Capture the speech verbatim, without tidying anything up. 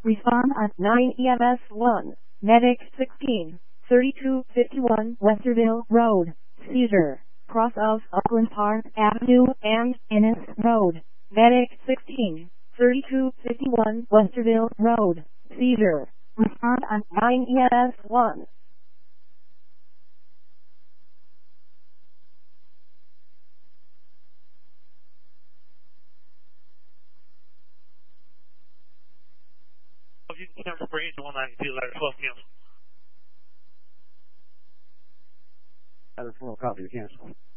Respond at nine E M S one. Medic sixteen, thirty-two fifty-one Westerville Road. Seizure. Cross of Oakland Park Avenue and Ennis Road. Medic sixteen, thirty-two fifty-one Westerville Road. Seizure. Respond at nine E M S one. You can cancel for engine one ninety-two, letter twelve cancel. That is full copy, cancel.